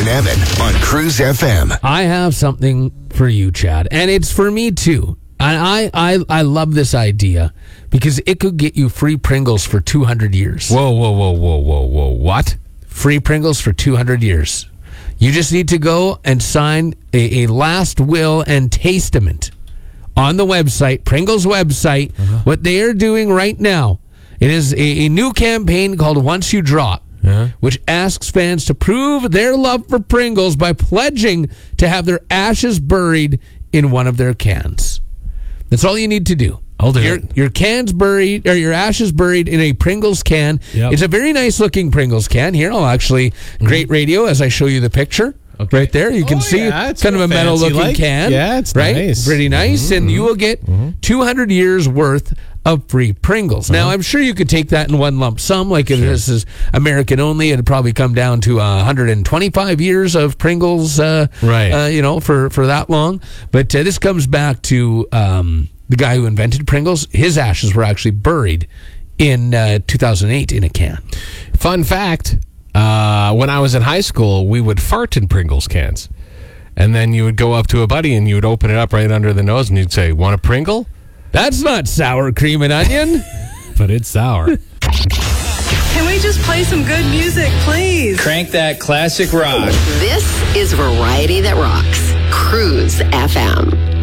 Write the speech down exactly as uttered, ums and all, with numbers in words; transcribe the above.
and Evan on Cruise F M. I have something for you, Chad, and it's for me too. I, I, I love this idea because it could get you free Pringles for two hundred years. Whoa, whoa, whoa, whoa, whoa, whoa. What? Free Pringles for two hundred years. You just need to go and sign a, a last will and testament on the website, Pringles website. Uh-huh. What they are doing right now, it is a, a new campaign called Once You Drop, uh-huh. which asks fans to prove their love for Pringles by pledging to have their ashes buried in one of their cans. That's all you need to do. I'll do your, it. Your cans buried, or your ashes buried in a Pringles can. Yep. It's a very nice looking Pringles can. Here, I'll actually, mm-hmm. great radio as I show you the picture. Okay. Right there, you can oh, see yeah, it's kind of a metal looking like. can. Yeah, it's right? nice. Pretty nice. Mm-hmm. And you will get mm-hmm. two hundred years worth of free Pringles. Uh-huh. Now, I'm sure you could take that in one lump sum. Like if sure. this is American only, it'd probably come down to uh, one hundred twenty-five years of Pringles, uh, right. uh, you know, for, for that long. But uh, this comes back to um, the guy who invented Pringles. His ashes were actually buried in uh, two thousand eight in a can. Fun fact, uh, when I was in high school, we would fart in Pringles cans. And then you would go up to a buddy and you would open it up right under the nose and you'd say, "Want a Pringle?" That's not sour cream and onion. But it's sour. Can we just play some good music, please? Crank that classic rock. This is Variety That Rocks. Cruise F M.